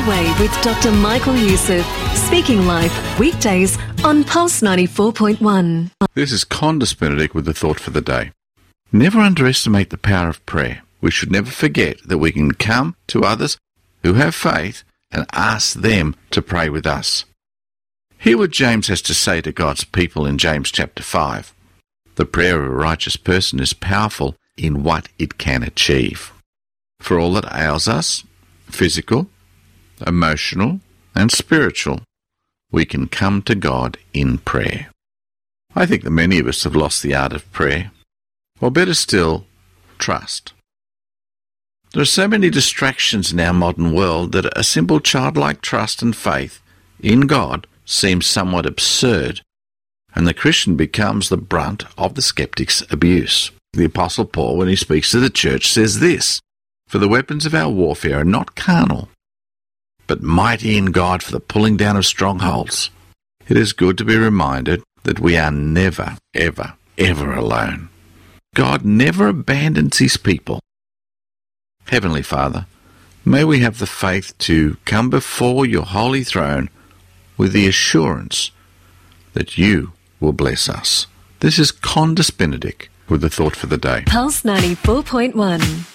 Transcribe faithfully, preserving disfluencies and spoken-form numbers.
Way with Doctor Michael Youssef, speaking live weekdays on Pulse ninety-four point one. This is Condis Benedict with the thought for the day. Never underestimate the power of prayer. We should never forget that we can come to others who have faith and ask them to pray with us. Hear what James has to say to God's people in James chapter five. The prayer of a righteous person is powerful in what it can achieve. For all that ails us, physical, emotional, and spiritual, we can come to God in prayer. I think that many of us have lost the art of prayer, or better still, trust. There are so many distractions in our modern world that a simple childlike trust and faith in God seems somewhat absurd, and the Christian becomes the brunt of the skeptic's abuse. The Apostle Paul, when he speaks to the church, says this, "For the weapons of our warfare are not carnal, but mighty in God for the pulling down of strongholds." It is good to be reminded that we are never, ever, ever alone. God never abandons his people. Heavenly Father, may we have the faith to come before your holy throne with the assurance that you will bless us. This is Condis Benedict with the thought for the day. Pulse ninety-four point one.